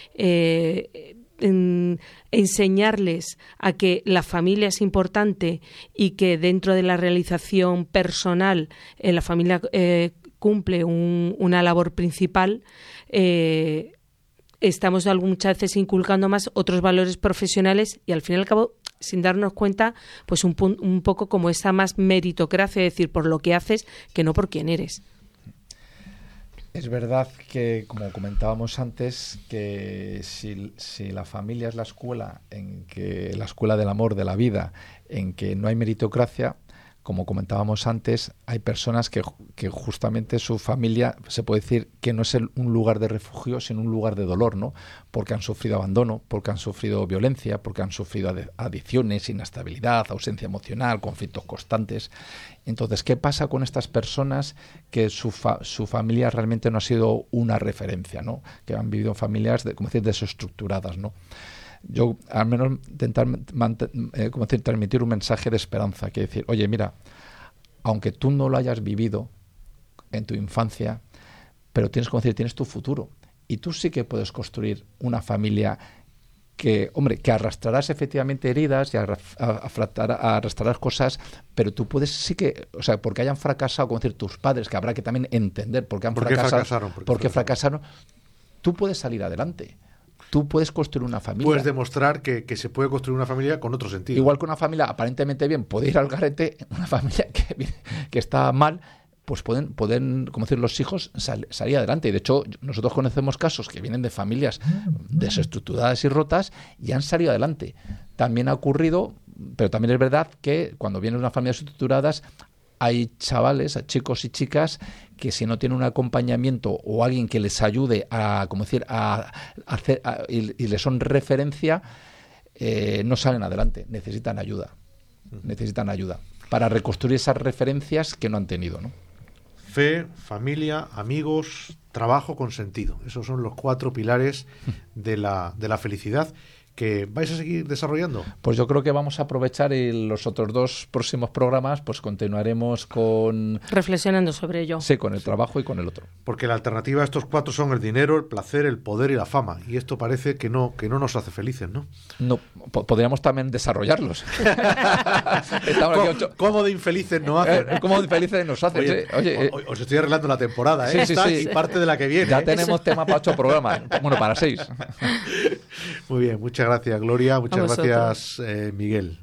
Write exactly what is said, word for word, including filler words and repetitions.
eh, en, enseñarles a que la familia es importante y que dentro de la realización personal eh, la familia eh, cumple un, una labor principal, eh, estamos muchas veces inculcando más otros valores profesionales y al fin y al cabo, sin darnos cuenta, pues un, un poco como esa más meritocracia, es decir, por lo que haces que no por quién eres. Es verdad que, como comentábamos antes, que si, si la familia es la escuela, en que la escuela del amor, de la vida, en que no hay meritocracia, como comentábamos antes, hay personas que, que justamente su familia se puede decir que no es el, un lugar de refugio, sino un lugar de dolor, ¿no? Porque han sufrido abandono, porque han sufrido violencia, porque han sufrido adicciones, inestabilidad, ausencia emocional, conflictos constantes. Entonces, ¿qué pasa con estas personas que su, fa, su familia realmente no ha sido una referencia, ¿no? Que han vivido en familias, de, como decir, desestructuradas, ¿no? Yo al menos intentar eh, como decir, transmitir un mensaje de esperanza, que decir, oye, mira, aunque tú no lo hayas vivido en tu infancia, pero tienes como decir, tienes tu futuro y tú sí que puedes construir una familia que, hombre, que arrastrarás efectivamente heridas y arrastrarás cosas, pero tú puedes sí que, o sea, porque hayan fracasado, como decir, tus padres, que habrá que también entender por qué han ¿Por qué fracasado, fracasaron? ¿Por qué por qué fracasaron? fracasaron, tú puedes salir adelante. Tú puedes construir una familia. Puedes demostrar que, que se puede construir una familia con otro sentido. Igual que una familia aparentemente bien puede ir al garete, una familia que, que está mal, pues pueden, pueden como decir, los hijos sal, salir adelante. Y de hecho, nosotros conocemos casos que vienen de familias desestructuradas y rotas y han salido adelante. También ha ocurrido, pero también es verdad que cuando vienen unas familias estructuradas, hay chavales, chicos y chicas que si no tienen un acompañamiento o alguien que les ayude a, como decir, a hacer a, y, y les son referencia, eh, no salen adelante. Necesitan ayuda, necesitan ayuda para reconstruir esas referencias que no han tenido, ¿no? Fe, familia, amigos, trabajo con sentido. Esos son los cuatro pilares de la de la felicidad. ¿Que vais a seguir desarrollando? Pues yo creo que vamos a aprovechar y los otros dos próximos programas, pues continuaremos con... Reflexionando sobre ello. Sí, con el trabajo y con el otro. Porque la alternativa a estos cuatro son el dinero, el placer, el poder y la fama. Y esto parece que no, que no nos hace felices, ¿no? No, po- podríamos también desarrollarlos. ¿Cómo, ocho... ¿Cómo de infelices nos hacen? Eh, ¿Cómo de infelices nos hacen? Oye, sí. Oye, eh... os estoy arreglando la temporada, ¿eh? Sí, sí, Esta sí. y parte de la que viene. Ya ¿eh? tenemos tema para ocho programas. Bueno, para seis. Muy bien, muchas gracias, Gloria. Muchas gracias, eh, Miguel.